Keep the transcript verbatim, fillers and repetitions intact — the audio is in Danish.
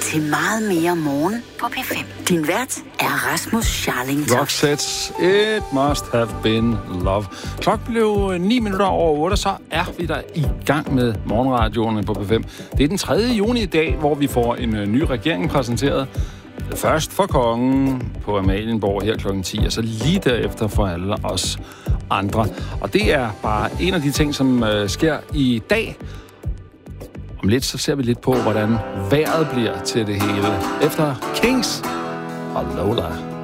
til Meget mere morgen på P fem. Din vært er Rasmus Scharling Toft. Roxette's It Must Have Been Love. Klokken blev ni minutter over otte, så er vi der i gang med morgenradioerne på P fem. Det er den tredje juni i dag, hvor vi får en ny regering præsenteret. Først for kongen på Amalienborg her klokken ti, og så lige derefter for alle os andre. Og det er bare en af de ting, som øh, sker i dag. Om lidt, så ser vi lidt på, hvordan vejret bliver til det hele. Efter Kings og Lola.